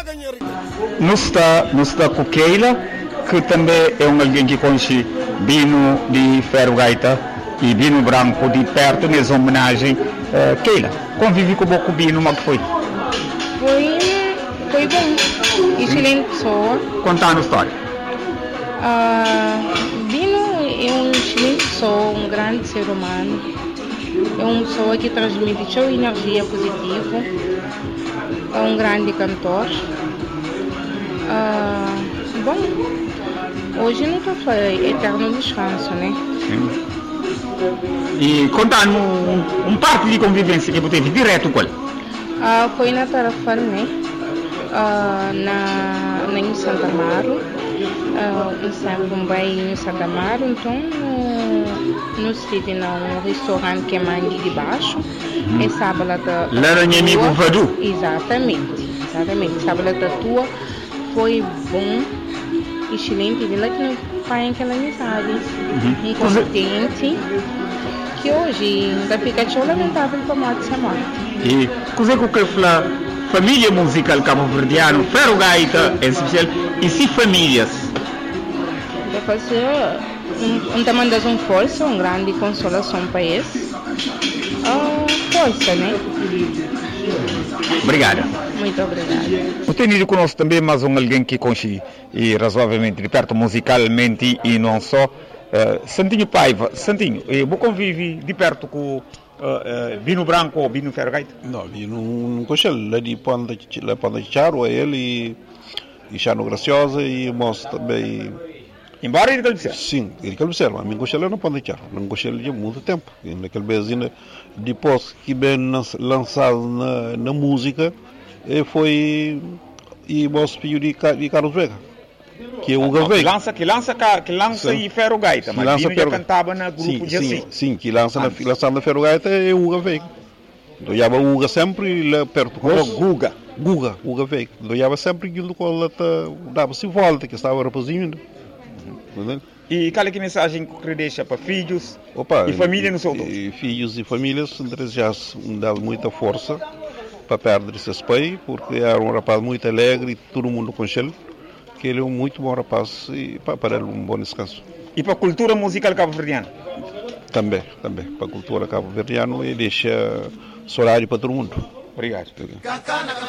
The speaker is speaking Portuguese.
Não está com Keila, que também é alguém que conhece Bino de Ferro Gaita e Bino Branco de perto, nessa homenagem. Keila, convive com o Bino, como foi? Foi bom, excelente pessoa. Contar a história. Bino é um excelente pessoa, um grande ser humano. É uma pessoa que transmite sua energia positiva. É um grande cantor. Bom, hoje nunca foi eterno descanso, né? Sim. E contar-me parte de convivência que você teve direto com ele. Foi na Tarafal, né? Em Santa Amaro. Sempre um bairro em Santa Amaro, então não estive num restaurante que é Mangue de Baixo. É sábado da Laranhamigo Vadu? Exatamente. Sábado da tua foi bom, excelente. De lá que não faz aquela amizade. Incompetente. Que hoje ainda fica tão lamentável para a morte de morte. E coisa que eu quero falar, família musical cabo-verdiana, Ferro Gaita, em especial, e se famílias? Vai fazer mandas força, uma grande consolação para eles. Força, né? Obrigada. Muito obrigada. Eu tenho conosco também mais alguém que conhece e razoavelmente de perto musicalmente e não só. Santinho Paiva, Santinho, vou convive de perto com Bino Branco ou Bino Ferro Gaita? Não, Bino não conheço ele, de Ponta de Charo, ele e Chano Graciosa e mostra também. Embora ele calbiceiro? Sim, ele calbiceiro, mas me conheço ele não Ponta de Charo, não conheço ele de muito tempo. Naquele bezinho, depois que bem lançado na música, foi e mostra de Carlos Vega. Que é o Uga Veiga. Que lança e Ferro Gaita, mas Bino já cantava no grupo de assim. Sim, que lança na Ferro Gaita é o Uga Veiga. Eu ia o Uga sempre lá perto. Uga Veiga. Eu ia sempre indo com ela, dava-se volta, que estava reposinho. E qual é que mensagem que deixa para filhos e família no seu todo? Filhos e famílias já dão muita força para perder esses pais, porque era um rapaz muito alegre e todo mundo conhece ele. Que ele é um muito bom rapaz e para ele um bom descanso. E para a cultura musical cabo-verdiana? Também. Para a cultura cabo-verdiana e deixa horário para todo mundo. Obrigado.